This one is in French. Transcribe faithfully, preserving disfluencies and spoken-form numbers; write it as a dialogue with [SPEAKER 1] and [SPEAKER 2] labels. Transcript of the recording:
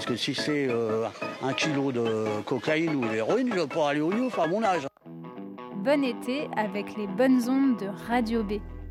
[SPEAKER 1] Parce que si c'est euh, un kilo de cocaïne ou d'héroïne, je vais pas aller au Niouf à mon âge.
[SPEAKER 2] Bon été avec les bonnes ondes de Radio B.